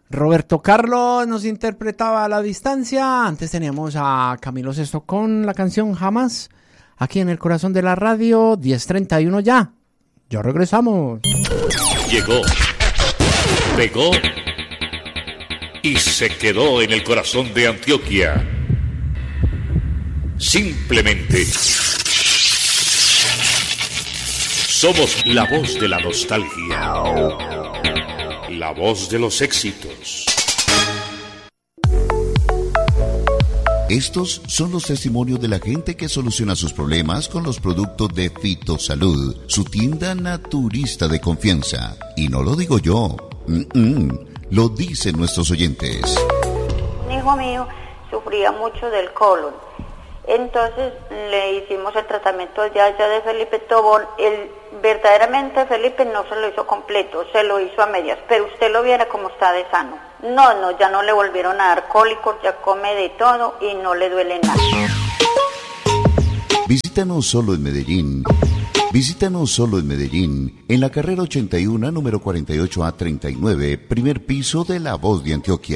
Roberto Carlos nos interpretaba a la distancia. Antes teníamos a Camilo Sesto con la canción Jamás. Aquí en el corazón de la radio, 10:31 ya. Ya regresamos. Llegó, pegó y se quedó en el corazón de Antioquia. Simplemente somos la voz de la nostalgia, la voz de los éxitos. Estos son los testimonios de la gente que soluciona sus problemas con los productos de Fitosalud, su tienda naturista de confianza. Y no lo digo yo, lo dicen nuestros oyentes. Un hijo mío sufría mucho del colon. Entonces le hicimos el tratamiento ya de Felipe Tobón. Verdaderamente Felipe no se lo hizo completo, se lo hizo a medias, pero usted lo viera como está de sano. No, ya no le volvieron a dar cólicos, ya come de todo y no le duele nada. Visítanos solo en Medellín. Visítanos solo en Medellín, en la carrera 81, número 48A39, primer piso de La Voz de Antioquia.